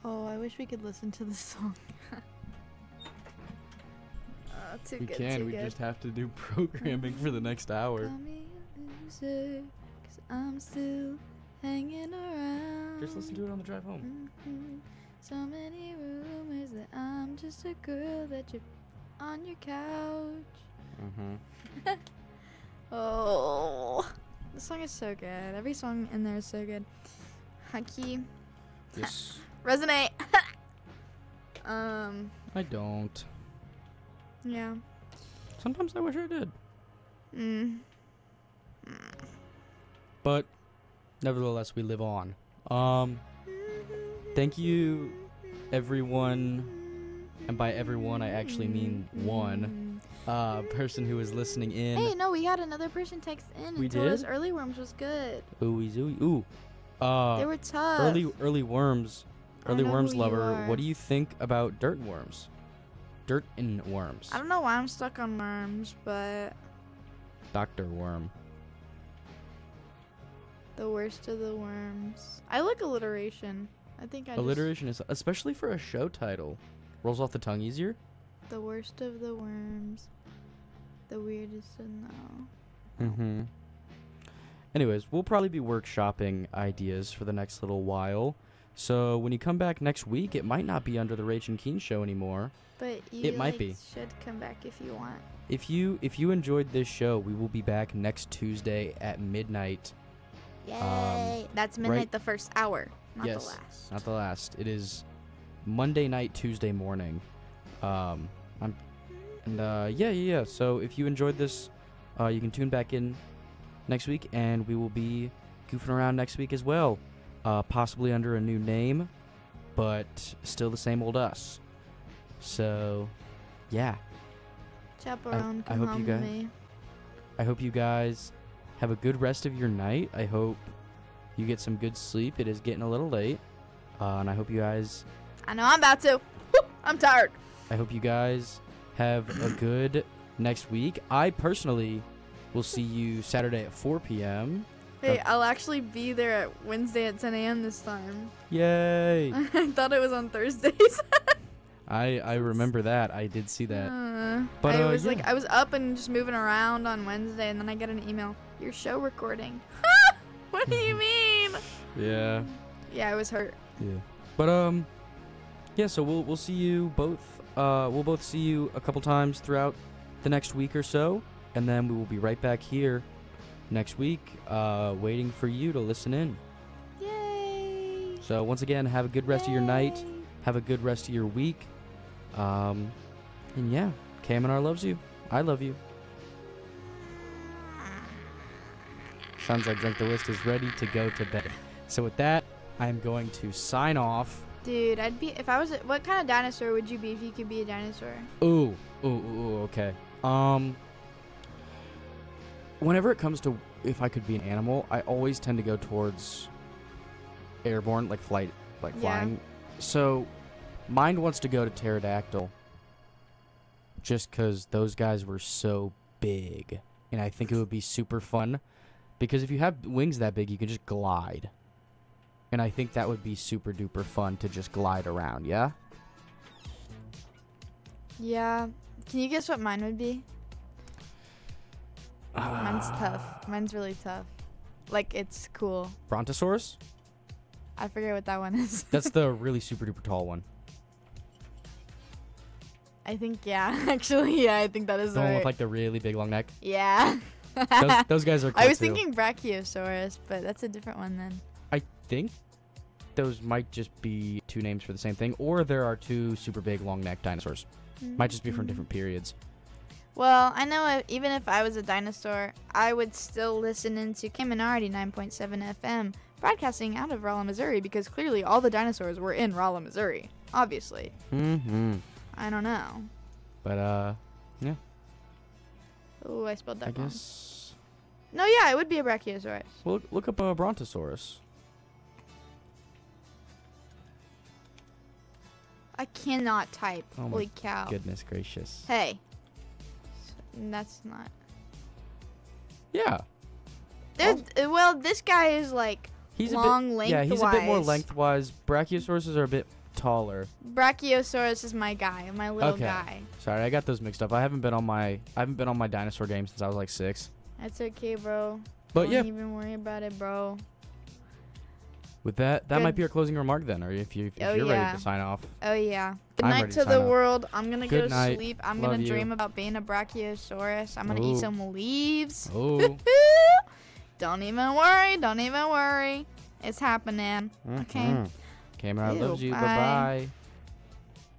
Oh, I wish we could listen to the song. Too We good, can. too We good. just have to do programming for the next hour. Call me a loser, 'cause I'm still hanging around. Just listen to it on the drive home. So many rumors that I'm just a girl that you're on your couch. Mm-hmm. Oh, this song is so good. Every song in there is so good. Haki, Yes. resonate. I don't. Yeah. Sometimes I wish I did. Mm. But nevertheless, we live on. Thank you, everyone. And by everyone, I actually mean one person who is listening in. Hey, no, we had another person text in We and told us did? early worms was good. Ooey zooey. Ooh. They were tough. Early worms. I Early know worms who you lover. are. What do you think about dirt worms? Dirt and worms. I don't know why I'm stuck on worms, but Dr. Worm. the worst of the worms. I like alliteration. I think I Alliteration is, especially for a show title, rolls off the tongue easier. the worst of the worms. The weirdest to know. Mm-hmm. Anyways, we'll probably be workshopping ideas for the next little while. So when you come back next week, it might not be under the Rach and Keen show anymore. But you It might be. should come back if you want. If you enjoyed this show, we will be back next Tuesday at midnight. Yay! That's midnight right- the first hour, not yes, the last. not the last. It is Monday night, Tuesday morning. Yeah. So if you enjoyed this, you can tune back in next week, and we will be goofing around next week as well. Possibly under a new name, but still the same old us. So, yeah. Chaperone, I come hope home you with guys- me. I hope you guys have a good rest of your night. I hope you get some good sleep. It is getting a little late, and I hope you guys. I know I'm about to. Woo, I'm tired. I hope you guys have a good next week. I personally will see you Saturday at 4 p.m. Hey, I'll actually be there at Wednesday at 10 a.m. this time. Yay! I thought it was on Thursdays. I remember that. I did see that. But, I was yeah. I was up and just moving around on Wednesday, and then I get an email. Your show recording. What do you mean? Yeah. Yeah, I was hurt. Yeah. But yeah. So we'll see you both. We'll both see you a couple times throughout the next week or so, and then we will be right back here next week, waiting for you to listen in. Yay! So once again, have a good rest of your night. Yay. Have a good rest of your week. And yeah, KMNR loves you. I love you. Sounds like Drink the List is ready to go to bed. So with that, I'm going to sign off. Dude, I'd be if I was. What kind of dinosaur would you be if you could be a dinosaur? Ooh, okay. Whenever it comes to if I could be an animal, I always tend to go towards airborne, like flight, like Yeah. flying. So, mine wants to go to pterodactyl, just because those guys were so big, and I think it would be super fun, because if you have wings that big, you can just glide, and I think that would be super duper fun to just glide around. Yeah. Yeah. Can you guess what mine would be? Mine's tough. Mine's really tough. Like, it's cool. Brontosaurus? I forget what that one is. That's the really super duper tall one. I think, yeah. Actually, yeah, I think that is The one right. with like the really big long neck. Yeah. Those guys are cool I was too. thinking Brachiosaurus, but that's a different one then. I think those might just be two names for the same thing, or there are two super big long neck dinosaurs. Might just be from different periods. Well, I know even if I was a dinosaur, I would still listen into Kaminardi 9.7 FM, broadcasting out of Rolla, Missouri, because clearly all the dinosaurs were in Rolla, Missouri. Obviously. Mm-hmm. I don't know. But yeah, Oh, I spelled that I wrong. guess No, yeah, it would be a Brachiosaurus. we'll look up a Brontosaurus. I cannot type. Oh my Holy cow. Goodness gracious. Hey. That's not. Yeah, Well, this guy is like he's long a bit. Yeah, he's a bit more lengthwise. lengthwise. Brachiosauruses are a bit taller. Brachiosaurus is my guy, my little Okay. guy. Sorry, I got those mixed up. I haven't been on my dinosaur game since I was like 6. That's okay, bro. But Don't yeah, even worry about it, bro. with that Good. might be our closing remark then, or if you're yeah. ready to sign off. Oh yeah. Good I'm night ready to to the sign off. world. I'm gonna Good go night. sleep. I'm Love gonna you. dream about being a Brachiosaurus. I'm gonna Ooh. eat some leaves. Oh. Don't even worry. Don't even worry. It's happening. Okay. Cameron, I Ew, love you. bye. Bye bye.